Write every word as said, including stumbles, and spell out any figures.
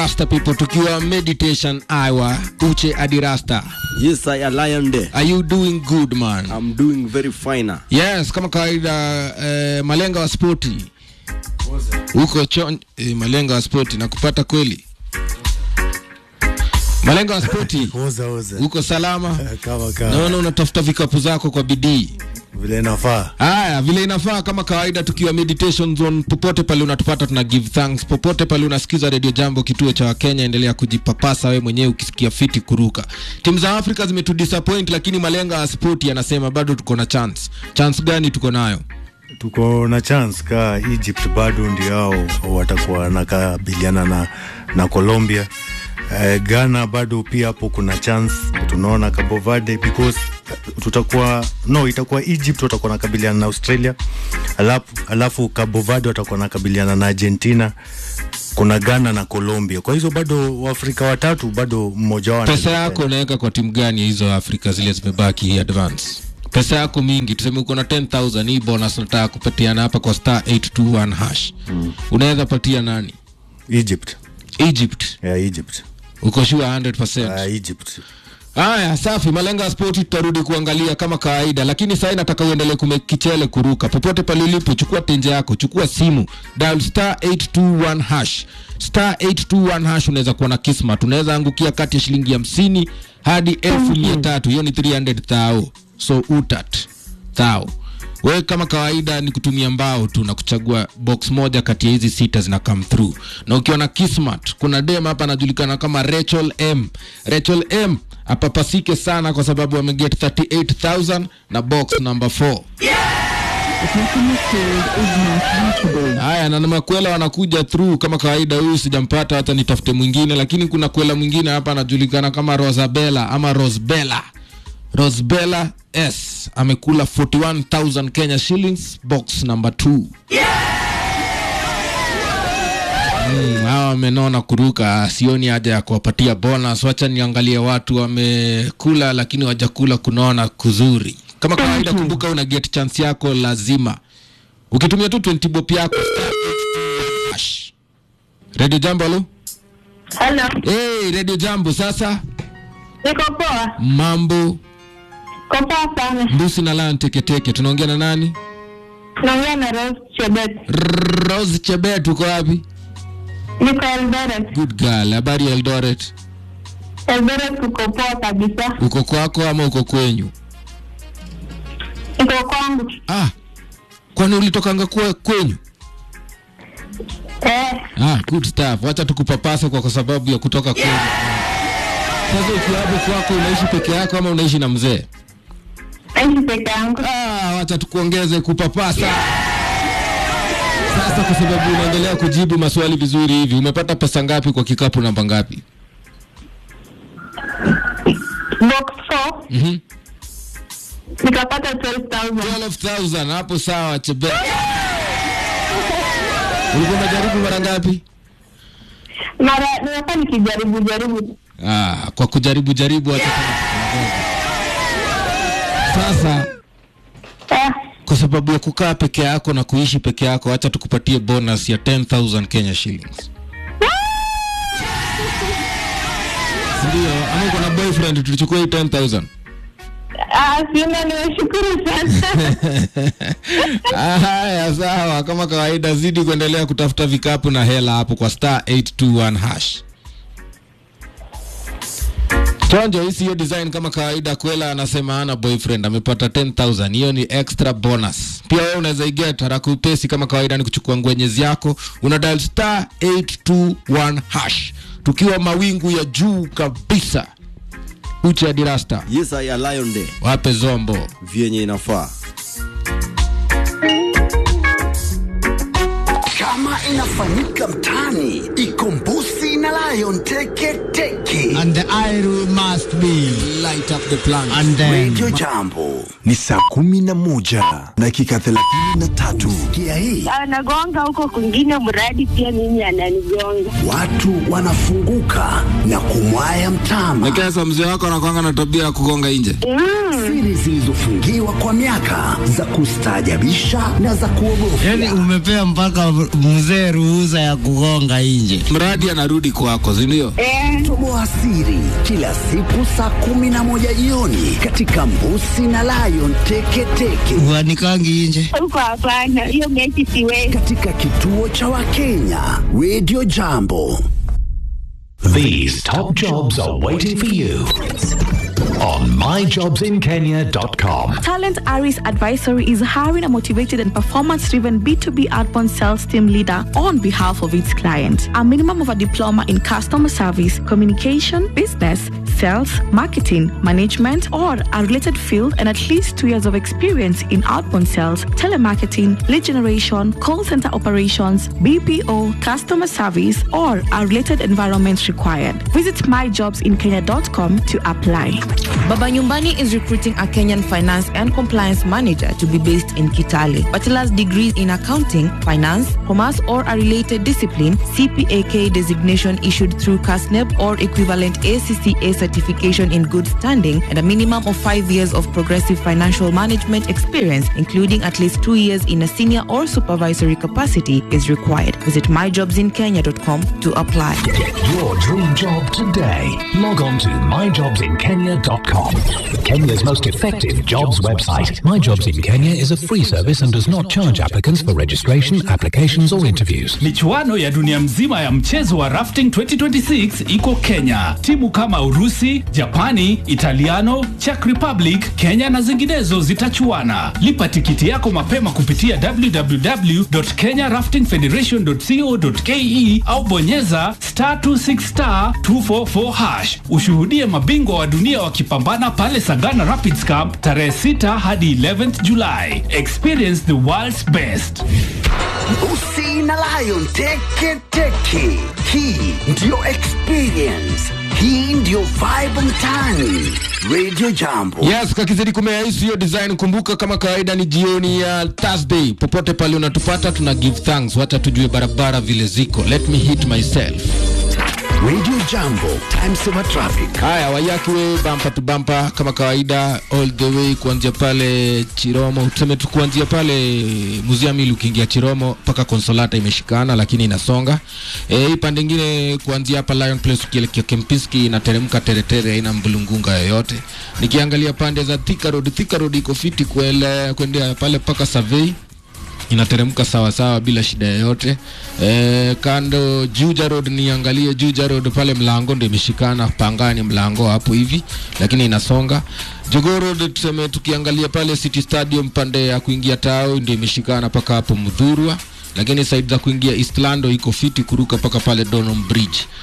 Rasta people tukiwa meditation hour Uche Adi Rasta. Yes, I am Lion Day. Are you doing good, man? I'm doing very fine. Yes, kama kawaida eh, malenga wa sporti. Uko chon eh, malenga wa sporti na kupata kweli. Malenga wa sporti. Oza oza. Uko salama? Kama kama. Naona unatafuta vikapu zako kwa bidii. Vile inafaa. Haya, vile inafaa kama kawaida tukiwa meditation zone popote pale unatupata tuna give thanks. Popote pale unasikiza Radio Jambo kituo cha Kenya, endelea kujipapasa wewe mwenyewe ukisikia fiti kuruka. Timu za Afrika zimetu disappoint, lakini malenga ya sport yanasema bado tuko na chance. Chance gani tuko nayo? Tuko na chance ka Egypt bado ndio watakuwa nakabiliana na na Colombia. Uh, Ghana bado pia hapo kuna chance. Tunaona Cabo Verde because tutakuwa no itakuwa Egypt watakuwa nakabiliana na Australia, alafu alafu Cabo Verde watakuwa nakabiliana na Argentina, kuna Ghana na Colombia. Kwa hizo bado Waafrika watatu bado mmoja wao. Pesa yako unaweka kwa timu gani hizo Afrika zile zimebaki advance? Pesa yako mingi, tuseme uko na ten thousand, hii bonus nataka kupatiana hapa kwa star eight two one hash. Mm. Unaweza patia nani? Egypt. Egypt. Yeah, Egypt. Uko sure one hundred percent? Uh, Egypt. Haya, safi. Malenga sport tutarudi kuangalia kama kawaida, lakini sasa nataka uendelee kumekichele kuruka. Popote pale ulipo, chukua tenje yako, chukua simu, dial star eight two one hash. Star eight two one hash unaweza kuwa na kismat. Unaweza angukia kati ya shilingi hamsini hadi elfu mia tatu. Hiyo ni three hundred thou. So utat thou. Wewe kama kawaida ni kutumia mbao tu na kuchagua box moja kati ya hizi sita zina come through. Na ukiwa na kismat, kuna dem hapa anajulikana kama Rachel M. Rachel M hapa pasike sana kwa sababu ameget thirty-eight thousand na box number four. Haya, na makwela wanakuja through kama kawaida. Huyu sijampata, hata nitafute mwingine, lakini kuna kwela mwingine hapa anajulikana kama Rosabella ama Rosbella. Rosbella S amekula forty-one thousand Kenya shillings, box number two. Mm, hawa wamenona kuruka, sioni haja ya kuwapatia bonus. Wacha niangalie watu wamekula lakini wajakula kunona kuzuri. Kama kawaida kumbuka una get chance yako lazima. Ukitumia tu twenty bob yako. Radio Jambo, hello? Hello. Hey, Radio Jambo sasa? Niko poa. Mambo? Kwa poa sana. Mbusi na lan teke teke. Tunaongea na nani? Tunaongea na Rose Chebet. Rose Chebet, uko wapi? Niko Eldoret. Good girl. Habari Eldoret? Eldoret uko poa kabisa. Uko kwako ama uko kwenyu? Niko kwangu. Ah. Kwani ulitokanga kwa kwenyu? Eh. Ah, good stuff. Wacha tukupapase kwa sababu ya kutoka kwenyu. Sasa ukiwa hapo kwako unaishi peke yako ama unaishi na mzee? Naishi peke yangu. Ah, wacha tukuongeze kupapasa. Sasa kwa sababu unaendelea kujibu maswali vizuri hivi, umepata pesa ngapi kwa kikapu namba ngapi? Box four. Mhm. Nikapata twelve thousand. twelve thousand, hapo sawa Chebe. Ulikuwa unajaribu mara ngapi? Mara nimekuwa nikijaribu jaribu. Ah, kwa kujaribu jaribu hata sasa. Eh. Kwa sababu ya kukaa peke yako na kuishi peke yako, acha tukupatie bonus ya ten thousand Kenya shillings. Ndio, ama uko na boyfriend tulichukua hii ten thousand? Ah, sina, nimeshukuru sana. Haya, sawa. Kama kawaida zidi kuendelea kutafuta vikapu na hela hapo kwa star eight two one hash. Tonjo hii hiyo design kama kawaida. Kwela anasema ana boyfriend, amepata ten thousand. Hiyo ni extra bonus. Pia wewe unaweza iget haraka upesi kama kawaida, ni kuchukua ngwenyezi yako. Una dial star eight two one hash. Tukiwa mawingu ya juu kabisa. Uche Adi Rasta. Yes, I am Lion Day. Wape zombo Vienye inafaa. Kama inafanyika mtani, ikombusi na Lion teke teke. And the idol must be light up the plant. And then Radio Jambo ni saa kumi na moja dakika thelathini na tatu. Sikia Area hii anagonga huko kwingine, mradi pia mimi ananigonga. watu wanafunguka na kumwaya mtama. Nekesa mzee wako anakuanga na tabia ya kugonga nje. Siri zilizofungiwa kwa miaka za kustaajabisha na za kuogofya. Yani umepea mpaka mzee ruhusa ya kugonga nje. Mradi anarudi kwako, si ndio? Eh, Toboa siri kila siku saa kumi na moja jioni katika Mbusi na Lion Teketeke. Wanikangi nje. huko hapana, hiyo mechi siwezi. Katika kituo cha Wakenya Radio Jambo. These top jobs are waiting for you on my jobs in kenya dot com. Talent Aris Advisory is hiring a motivated and performance-driven B two B outbound sales team leader on behalf of its client. A minimum of a diploma in customer service, communication, business, sales, marketing, management, or a related field, and at least two years of experience in outbound sales, telemarketing, lead generation, call center operations, B P O, customer service, or a related environment required. Visit my jobs in kenya dot com to apply. Baba Nyumbani is recruiting a Kenyan finance and compliance manager to be based in Kitale. Bachelor's degrees in accounting, finance, commerce, or a related discipline, C P A K designation issued through C A S N E B or equivalent A C C A certification in good standing, and a minimum of five years of progressive financial management experience, including at least two years in a senior or supervisory capacity, is required. Visit my jobs in kenya dot com to apply. Get your dream job today. Log on to my jobs in kenya dot com. Kenya's most effective jobs website. My Jobs in Kenya is a free service and does not charge applicants for registration, applications or interviews. Michuano ya dunia mzima ya mchezo wa rafting twenty twenty-six iko Kenya. Timu kama Urusi, Japani, Italiano, Czech Republic, Kenya na zinginezo zitachuana. Lipa tikiti yako mapema kupitia w w w dot kenya rafting federation dot co dot ke au bonyeza star two six star two four four hash. Ushuhudie mabingwa wa dunia wakipambana pale Sagana Rapids Camp tarehe sita hadi eleventh July. Experience the world's best. Mbusi na Lion Teketeke. Hii ndio experience. Hii ndio vibe mtaani. Radio Jambo. Yes, kakizidi kumea hisu hiyo design. Kumbuka kama kawaida ni jioni ya Thursday. Popote pale unatupata, tuna give thanks. Wacha tujue barabara vile ziko. Let me hit myself. Radio Jambo, time saver traffic. Haya, wayakiwe bumper to bumper kama kawaida all the way kuanzia pale Chiromo. Tuseme tu kuanzia pale Muziamili ukiingia Chiromo paka Consolata imeshikana lakini inasonga. Eh, hii pande nyingine kuanzia hapa Lion Place ukielekea Kempinski inateremka teretere, haina mbulungunga yoyote. Nikiangalia pande za Thika Road, Thika Road iko fiti kuele kwendea pale paka Survey. Inateremka sawa sawa bila shida yoyote. E, kando Juja Road niangalie Juja Road pale mlango ndio imeshikana, Pangani mlango hapo hivi lakini inasonga. Jogoo Road tuseme tukiangalia pale City Stadium pande ya kuingia Tao ndio imeshikana paka hapo Mudhurwa, lakini side za kuingia Eastlando iko fiti kuruka paka pale Donham Bridge.